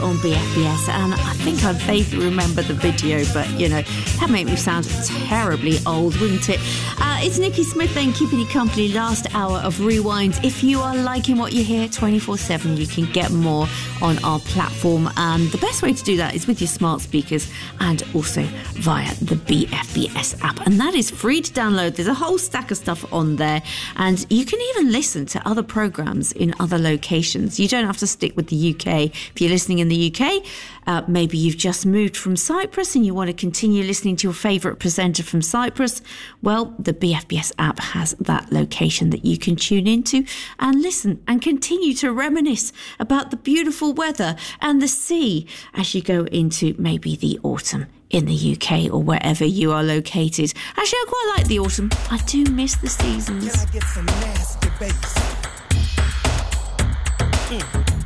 on BFBS, and I think I vaguely remember the video, but, that made me sound terribly old, wouldn't it? It's Nikki Smith then, keeping you company last hour of Rewinds. If you are liking what you hear 24/7, you can get more on our platform, and the best way to do that is with your smart speakers and also via the BFBS app, and that is free to download. There's a whole stack of stuff on there, and you can even listen to other programs in other locations. You don't have to stick with the UK. If you're listening in the UK, maybe you've just moved from Cyprus and you want to continue listening to your favourite presenter from Cyprus, well, the BFBS app has that location that you can tune into and listen and continue to reminisce about the beautiful weather and the sea as you go into maybe the autumn in the UK or wherever you are located. Actually, I quite like the autumn. I do miss the seasons. Can I get some nasty bass?